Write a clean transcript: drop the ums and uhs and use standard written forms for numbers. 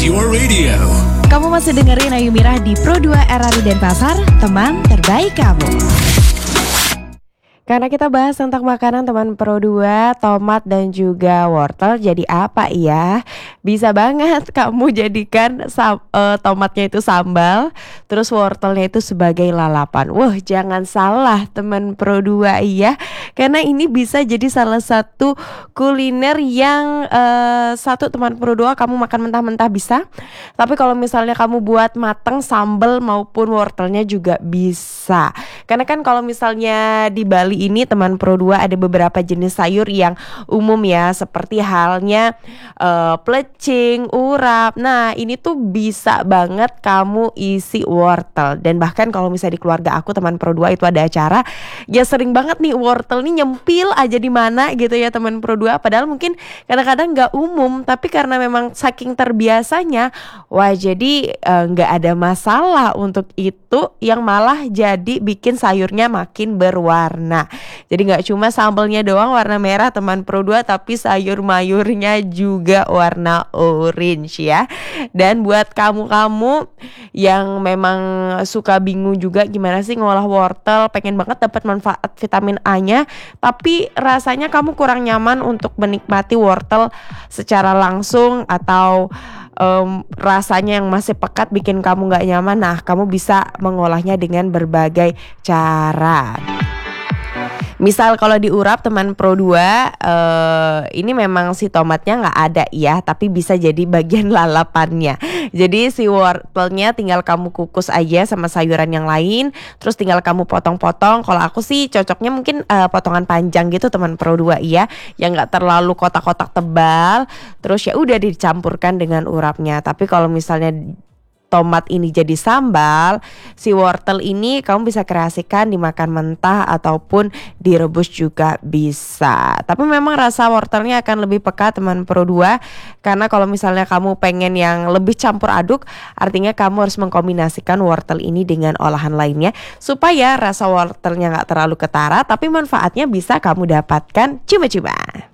is your radio. Kamu masih dengerin Ayu Mirah di Pro 2 RRI Denpasar, teman terbaik kamu. Karena kita bahas tentang makanan teman Pro 2, tomat dan juga wortel, jadi apa ya? Bisa banget kamu jadikan tomatnya itu sambal, terus wortelnya itu sebagai lalapan. Wah, jangan salah teman Pro 2 ya. Karena ini bisa jadi salah satu kuliner yang satu teman Pro 2 kamu makan mentah-mentah bisa. Tapi kalau misalnya kamu buat mateng sambal maupun wortelnya juga bisa. Karena kan kalau misalnya di Bali ini teman Pro 2 ada beberapa jenis sayur yang umum ya, seperti halnya plecing, urap. Nah, ini tuh bisa banget kamu isi wortel. Dan bahkan kalau misalnya di keluarga aku teman Pro 2 itu ada acara, ya sering banget nih wortel nih nyempil aja di mana gitu ya teman Pro 2. Padahal mungkin kadang-kadang gak umum, tapi karena memang saking terbiasanya, wah jadi gak ada masalah untuk itu, yang malah jadi bikin sayurnya makin berwarna. Jadi gak cuma sambelnya doang warna merah teman Pro 2, tapi sayur mayurnya juga warna orange ya. Dan buat kamu-kamu yang memang suka bingung juga gimana sih ngolah wortel, pengen banget dapat manfaat vitamin A-nya, tapi rasanya kamu kurang nyaman untuk menikmati wortel secara langsung, atau rasanya yang masih pekat bikin kamu gak nyaman. Nah, kamu bisa mengolahnya dengan berbagai cara. Misal kalau diurap teman Pro 2, ini memang si tomatnya gak ada ya, tapi bisa jadi bagian lalapannya. Jadi si wortelnya tinggal kamu kukus aja sama sayuran yang lain, terus tinggal kamu potong-potong. Kalau aku sih cocoknya mungkin potongan panjang gitu teman Pro 2 ya, yang gak terlalu kotak-kotak tebal. Terus ya udah dicampurkan dengan urapnya. Tapi kalau misalnya tomat ini jadi sambal, si wortel ini kamu bisa kreasikan dimakan mentah ataupun direbus juga bisa. Tapi memang rasa wortelnya akan lebih pekat teman Pro 2, karena kalau misalnya kamu pengen yang lebih campur aduk, artinya kamu harus mengkombinasikan wortel ini dengan olahan lainnya supaya rasa wortelnya gak terlalu ketara, tapi manfaatnya bisa kamu dapatkan cuma-cuma.